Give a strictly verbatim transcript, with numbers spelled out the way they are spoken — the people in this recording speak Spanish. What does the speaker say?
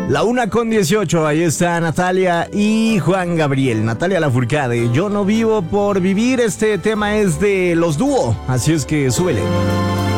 La una con dieciocho, ahí está Natalia y Juan Gabriel. Natalia Lafourcade, Yo no vivo por vivir. Este tema es de Los Dúo, así es que súbele.